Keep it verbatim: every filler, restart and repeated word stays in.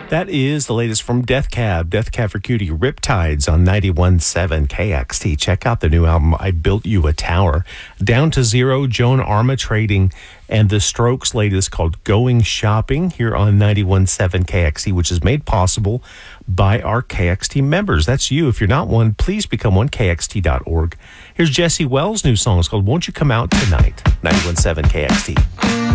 That is the latest from Death Cab, Death Cab for Cutie, Riptides on ninety-one point seven K X T. Check out the new album, I Built You a Tower. Down to Zero, Joan Arma Trading, and The Strokes' latest called Going Shopping here on ninety-one point seven K X T, which is made possible by our K X T members. That's you. If you're not one, please become one, K X T dot org. Here's Jesse Wells' new song. It's called Won't You Come Out Tonight, ninety-one point seven K X T.